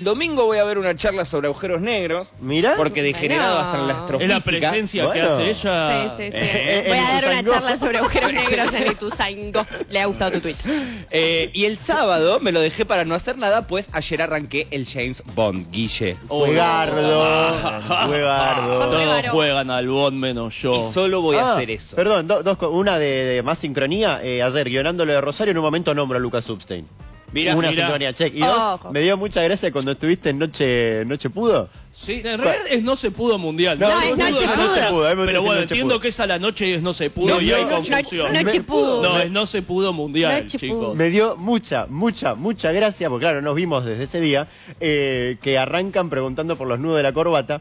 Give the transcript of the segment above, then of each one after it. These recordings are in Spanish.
domingo voy a ver una charla sobre agujeros negros. Mirá. Porque degenerado hasta en la Es astrofísica. la presencia que hace ella. Sí. Voy a dar una charla sobre agujeros negros en Ituzaingó. Le ha gustado tu tweet. Y el sábado me lo dejé para no hacer nada, pues ayer arranqué el James Bond, Guille. Juegardo. Todos juegan al Bond menos yo. Y solo voy a hacer eso. Perdón, una de más sincronía. Ayer, guionándolo de Rosario, en un momento nombro a Lucas Substein. Mirá, una mirá. sincronía, check. Y dos, me dio mucha gracia cuando estuviste en Noche Pudo. Sí, en realidad es No se pudo mundial. No, es Noche Pudo. Pero bueno, entiendo que es a la noche y es No se pudo No, y hay no, confusión. Noche Pudo. No, es No se pudo mundial, Noche chicos. Pudo. Me dio mucha gracia, porque claro, nos vimos desde ese día, que arrancan preguntando por los nudos de la corbata.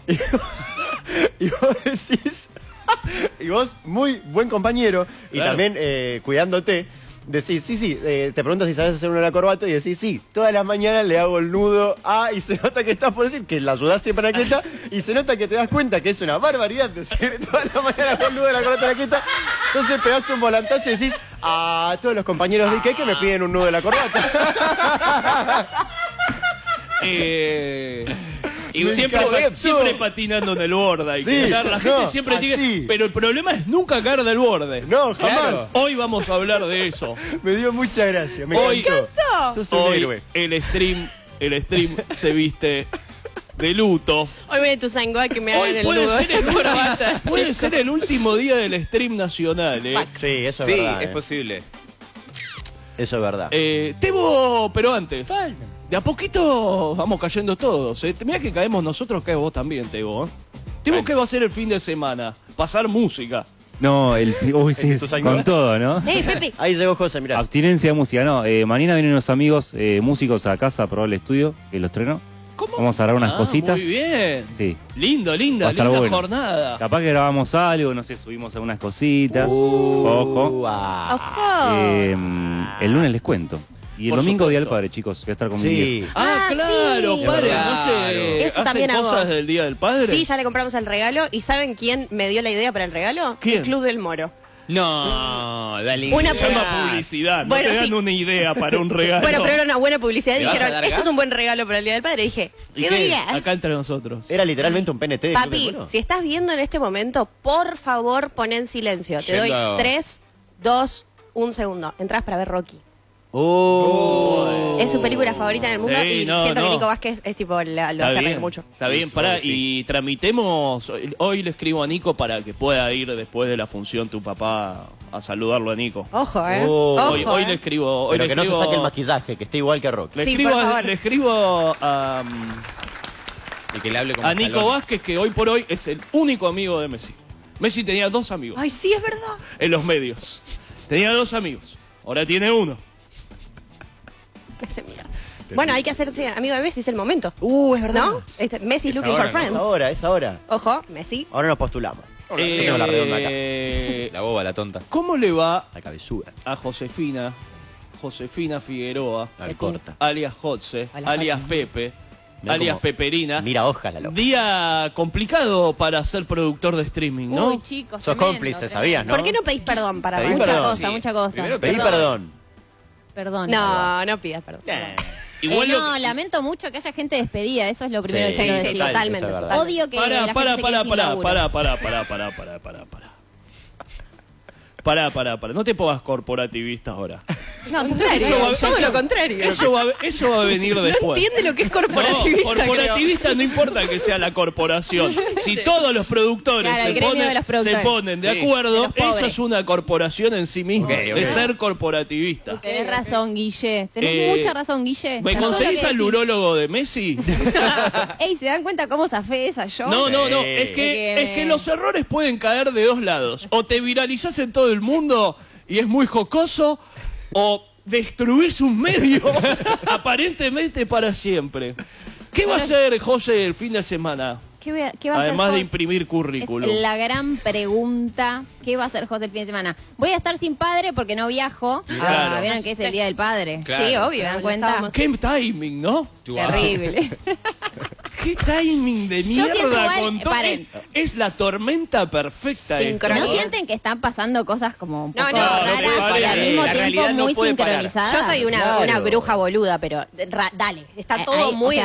Y vos decís, y vos, muy buen compañero, y Claro. también cuidándote, decís, sí, te preguntas si sabes hacer una de la corbata y decís, sí, todas las mañanas le hago el nudo a, y se nota que estás por decir que la ayudás siempre a la quieta, y se nota que te das cuenta que es una barbaridad decir todas las mañanas hago el nudo de la corbata a la quieta. Entonces pegás un volantazo y decís, a todos los compañeros de Ike que me piden un nudo de la corbata. Y Me siempre, encantó. siempre patinando en el borde. Hay que Sí, estar. La gente no, siempre así. tiene. Pero el problema es nunca caer del borde. No, jamás. Hoy vamos a hablar de eso. Me dio mucha gracia. Me Hoy- encantó. Sos un Hoy héroe. el stream se viste de luto. Hoy voy a Ituzaingó a que me hagan Hoy el puede nudo ser de el la corbata. último, puede ser el último día del stream nacional, Sí, eso es Sí, verdad. es posible. Eso es verdad. Tebo, pero antes. De a poquito vamos cayendo todos. Mirá que caemos nosotros, caes vos también, Tebo. Tebo, ¿qué va a hacer el fin de semana? Pasar música. No, uy, sí, con todo, ¿no? Pepe. Ahí llegó José, mirá. Abstinencia de música, no. Mañana vienen unos amigos músicos a casa a probar el estudio, que lo estrenó. ¿Cómo? Vamos a grabar unas cositas. Muy bien. Sí. Linda Va a estar bueno. jornada. Capaz que grabamos algo, no sé, subimos algunas cositas. Ojo. Ojo. El lunes les cuento. Y el Por domingo Día del supuesto. Padre, chicos. Voy a estar con mi Sí. viejo. Claro, sí. padre, Claro. no sé. Eso ¿Hacen también hago. cosas del Día del Padre? Sí, ya le compramos el regalo. ¿Y saben quién me dio la idea para el regalo? ¿Quién? El Club del Moro. No, dale. Una Se llama publicidad. publicidad. No Bueno, te dan sí. una idea para un regalo. Bueno, pero era una buena publicidad. ¿Le vas a Dijeron, dar esto gas? es un buen regalo para el Día del Padre. Y dije, ¿Y ¿qué qué? digas? Acá entre nosotros. Era literalmente un PNT. de Club Papi, del Mono. si estás viendo en este momento, por favor, pon en silencio. Te doy Yendo. 3, 2, 1 segundo. Entrás para ver Rocky. Oh. Es su película favorita en el mundo Sí, y no, siento que no. Nico Vázquez es tipo, lo hace reír mucho. Está bien, pará, y tramitemos. Hoy le escribo a Nico para que pueda ir después de la función tu papá a saludarlo a Nico. Ojo, Oh. Ojo, Hoy le escribo. Hoy Pero le que no se escribo- saque el maquillaje, que esté igual que Rocky. Le Sí, escribo, por favor. le escribo a Y que le hable como a Nico Stallone. Vázquez, que hoy por hoy es el único amigo de Messi. Messi tenía 2 amigos Ay, sí, es verdad. en los medios. Tenía 2 amigos. Ahora tiene 1. Me hace mierda. Bueno, hay que hacerse amigo de Messi, es el momento. Es verdad. ¿No? Messi Es looking ahora, for ¿no? friends. Es ahora. Ojo, Messi. Ahora nos postulamos. Tenemos la redonda acá. La boba, la tonta. ¿Cómo le va La cabezuda. a Josefina Figueroa, Al corta. alias Jotze, Hola, alias Pepe, Mirá alias cómo- Peperina? Mira, ojalá. Día complicado para ser productor de streaming, ¿no? Uy, chicos, Sos tremendo, cómplice, tremendo. ¿sabías, no? ¿Por qué no pedís perdón para Pedí Rocky? Mucha perdón. cosa, Sí. mucha cosa. Primero Pedí perdón. Perdón. No pidas perdón. Igual lo- no, lamento mucho que haya gente despedida, eso es lo primero Sí, que quiero sí, decir. totalmente, eso es verdad. Odio que la gente se quede sin laburo. Pará. No te pongas corporativista ahora. No, al contrario. Todo lo contrario. Eso va a venir No después. entiende lo que es No, corporativista. corporativista no importa que sea la corporación. Si todos los productores Claro, el gremio de los se productores. ponen de Sí. acuerdo, De los pobres. eso es una corporación en sí misma. Ok, ok. Es ser corporativista. Tenés razón, Guille. Tenés mucha razón, Guille. ¿Me Por todo lo conseguís que al decís. urólogo de Messi? Ey, ¿se dan cuenta cómo zafé esa yo? No. Sí. Es que los errores pueden caer de 2 lados. O te viralizás en todo el mundo y es muy jocoso, o destruís un medio aparentemente para siempre. ¿Qué va a hacer José el fin de semana? ¿Qué va a hacer Además de José? imprimir currículum. Es la gran pregunta. ¿Qué va a hacer José el fin de semana? Voy a estar sin padre porque no viajo. Claro. Vieron que es el Día del Padre. Claro. Sí, obvio. ¿Se dan lo cuenta? estábamos- Qué timing, ¿no? Terrible. Qué timing de mierda siento igual, con todo. paren. Es la tormenta perfecta. Sincronía. ¿No sienten que están pasando cosas como un No, poco no, raras no, y al no, mismo la tiempo realidad no muy puede parar. sincronizadas? Yo soy una Claro. bruja boluda, pero dale, está todo Ahí, muy o sea,